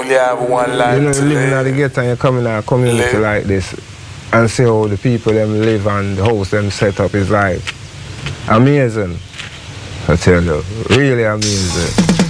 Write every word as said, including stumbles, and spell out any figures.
only have one life You know, to you living live. at the ghetto and you come in a community Live. like this and see how the people them live and the house them set up is like amazing. I tell you, really amazing.